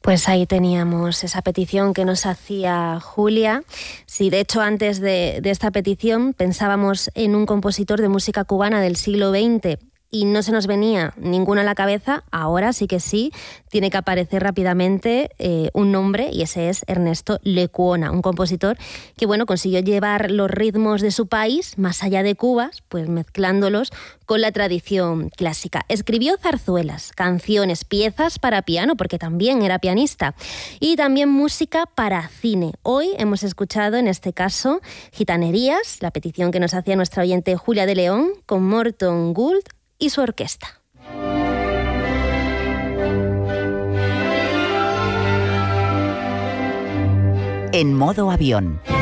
Pues ahí teníamos esa petición que nos hacía Julia. Sí, de hecho, antes de esta petición pensábamos en un compositor de música cubana del siglo XX y no se nos venía ninguno a la cabeza. Ahora sí que sí, tiene que aparecer rápidamente un nombre, y ese es Ernesto Lecuona, un compositor que consiguió llevar los ritmos de su país más allá de Cuba, pues mezclándolos con la tradición clásica. Escribió zarzuelas, canciones, piezas para piano, porque también era pianista, y también música para cine. Hoy hemos escuchado, en este caso, Gitanerías, la petición que nos hacía nuestra oyente Julia de León, con Morton Gould y su orquesta. En modo avión.